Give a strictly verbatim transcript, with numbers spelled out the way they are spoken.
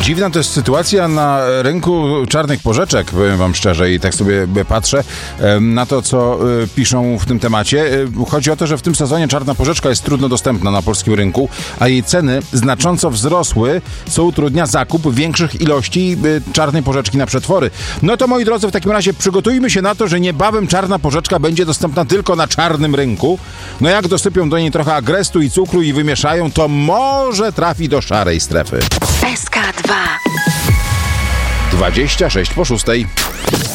Dziwna to jest sytuacja na rynku czarnych porzeczek, powiem wam szczerze, i tak sobie patrzę na to, co piszą w tym temacie. Chodzi o to, że w tym sezonie czarna porzeczka jest trudno dostępna na polskim rynku, a jej ceny znacząco wzrosły, co utrudnia zakup większych ilości czarnej porzeczki na przetwory. No to, moi drodzy, w takim razie przygotujmy się na to, że niebawem czarna porzeczka będzie dostępna tylko na czarnym rynku. No jak dosypią do niej trochę agrestu i cukru i wymieszają, to może trafi do szarej strefy. S K dwa. dwadzieścia sześć po szóstej.